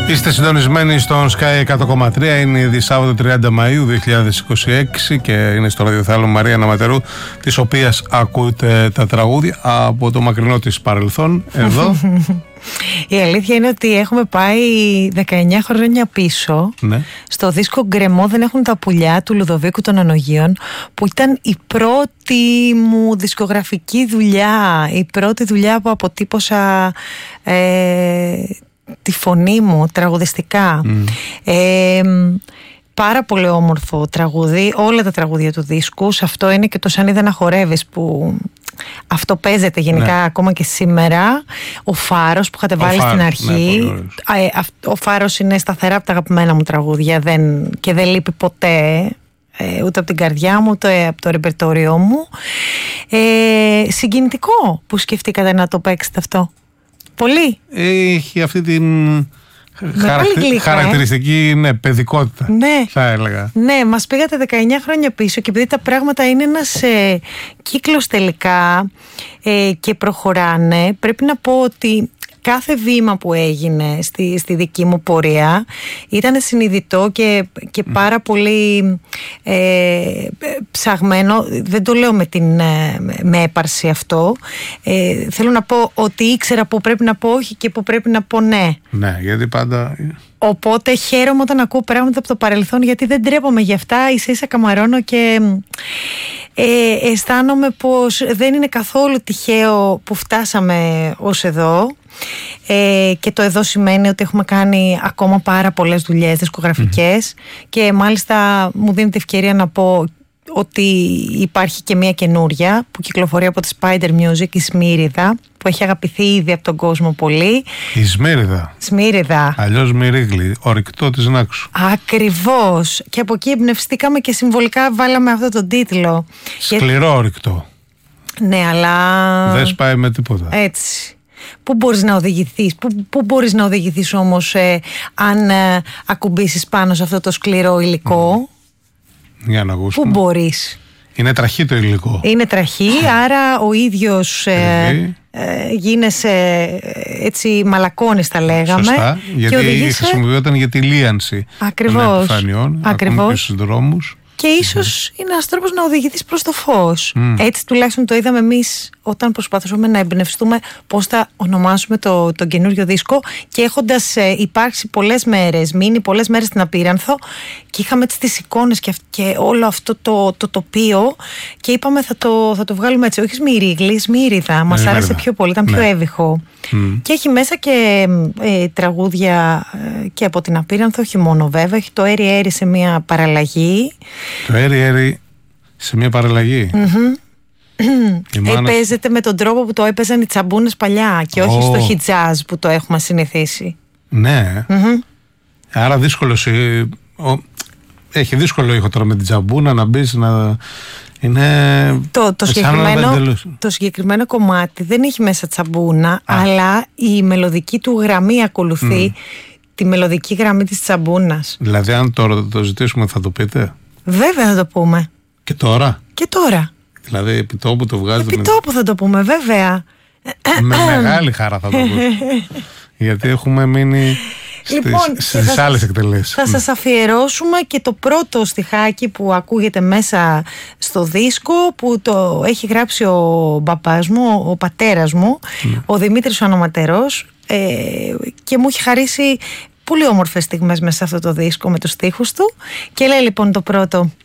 Είστε συντονισμένοι στον Sky 100,3. Είναι ήδη Σάββατο 30 Μαΐου 2026 και είναι στο ραδιοθάλαμο Μαρία Ναματερού, της οποίας ακούτε τα τραγούδια από το μακρινό της παρελθόν εδώ. Η αλήθεια είναι ότι έχουμε πάει 19 χρόνια πίσω, ναι, στο δίσκο Γκρεμό δεν έχουν τα πουλιά του Λουδοβίκου των Ανογείων, που ήταν η πρώτη μου δισκογραφική δουλειά, η πρώτη δουλειά που αποτύπωσα τη φωνή μου τραγουδιστικά. Πάρα πολύ όμορφο τραγούδι, όλα τα τραγούδια του δίσκου. Σε αυτό είναι και το «Σαν είδα να χορεύεις», που αυτό παίζεται γενικά, ναι, ακόμα και σήμερα. Ο Φάρος που είχατε βάλει στην αρχή, ναι, ο Φάρος είναι σταθερά από τα αγαπημένα μου τραγούδια και δεν λείπει ποτέ, ούτε από την καρδιά μου, ούτε από το ρεπερτόριό μου. Συγκινητικό που σκεφτήκατε να το παίξετε αυτό. Πολύ. Έχει αυτή την χαρακτηριστική, ναι, παιδικότητα, ναι, θα έλεγα. Ναι, μας πήγατε 19 χρόνια πίσω και επειδή τα πράγματα είναι ένας κύκλος τελικά και προχωράνε, πρέπει να πω ότι κάθε βήμα που έγινε στη δική μου πορεία ήταν συνειδητό και πάρα πολύ ψαγμένο. Δεν το λέω με έπαρση αυτό. Θέλω να πω ότι ήξερα που πρέπει να πω όχι και που πρέπει να πω ναι. Ναι, γιατί πάντα... Οπότε χαίρομαι όταν ακούω πράγματα από το παρελθόν, γιατί δεν τρέπομαι γι' αυτά, ίσα-ίσα καμαρώνω και αισθάνομαι πως δεν είναι καθόλου τυχαίο που φτάσαμε ως εδώ. Και το εδώ σημαίνει ότι έχουμε κάνει ακόμα πάρα πολλές δουλειές δισκογραφικές και μάλιστα μου δίνεται ευκαιρία να πω ότι υπάρχει και μια καινούρια που κυκλοφορεί από τη Spider Music, η Σμύριδα, που έχει αγαπηθεί ήδη από τον κόσμο πολύ. Η Σμύριδα. Αλλιώς Μυρίγλη, ορυκτό της Νάξου. Ακριβώς. Και από εκεί εμπνευστήκαμε και συμβολικά βάλαμε αυτό τον τίτλο. Σκληρό ορυκτό. Ναι, αλλά δεν σπάει με τίποτα. Έτσι. Πού μπορείς να οδηγηθείς, πού μπορείς να οδηγηθείς όμως αν ακουμπήσεις πάνω σε αυτό το σκληρό υλικό? Για να ακούσουμε. Πού μπορείς? Είναι τραχή το υλικό. Είναι τραχή, άρα ο ίδιος γίνεσαι έτσι, μαλακώνεις τα λέγαμε. Σωστά, γιατί χρησιμοποιόταν για τη λίανση των επιφανειών, ακόμη και στους δρόμους. Και ίσως είναι ένας τρόπος να οδηγηθείς προς το φως. Έτσι τουλάχιστον το είδαμε εμείς όταν προσπαθούσαμε να εμπνευστούμε πώς θα ονομάσουμε τον καινούριο δίσκο, και έχοντας υπάρξει πολλές μέρες, μείνει πολλές μέρες στην Απείρανθο και είχαμε τις εικόνες και όλο αυτό το τοπίο και είπαμε θα το βγάλουμε έτσι, όχι Σμυρίγλη, Σμύριδα. Μας άρεσε πιο πολύ, ήταν πιο έβυχο. Και έχει μέσα και τραγούδια και από την Απείρανθο, όχι μόνο βέβαια. Έχει το Έρι Έρι σε μια παραλλαγή. Το Έρι Έρι σε μια παραλλαγή. Παίζεται με τον τρόπο που το έπαιζαν οι τσαμπούνες παλιά και όχι στο χιτζάζ που το έχουμε συνηθίσει. Ναι. Άρα δύσκολος έχει δύσκολο ήχο τώρα με την τσαμπούνα να μπεις να... Είναι... Το συγκεκριμένο κομμάτι δεν έχει μέσα τσαμπούνα, αλλά η μελωδική του γραμμή ακολουθεί τη μελωδική γραμμή της τσαμπούνας. Δηλαδή αν τώρα το ζητήσουμε θα το πείτε? Βέβαια θα το πούμε. Και τώρα? Και τώρα. Δηλαδή επί τόπου το βγάζετε? Επί τόπου θα το πούμε, βέβαια. Με μεγάλη χαρά θα το πούμε. Γιατί έχουμε μείνει στις άλλες εκτελέσεις. Θα σας αφιερώσουμε και το πρώτο στιχάκι που ακούγεται μέσα στο δίσκο, που το έχει γράψει ο μπαμπάς μου, ο πατέρας μου, ο Δημήτρης ο Αναματερός, και μου έχει χαρίσει πολύ όμορφες στιγμές μέσα σε αυτό το δίσκο με τους στίχους του. Και λέει λοιπόν το πρώτο: